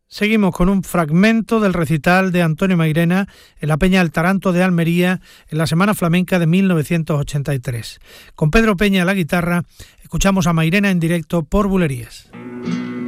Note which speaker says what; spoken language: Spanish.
Speaker 1: Seguimos con un fragmento del recital de Antonio Mairena en la Peña del Taranto de Almería en la Semana Flamenca de 1983. Con Pedro Peña a la guitarra, escuchamos a Mairena en directo por Bulerías.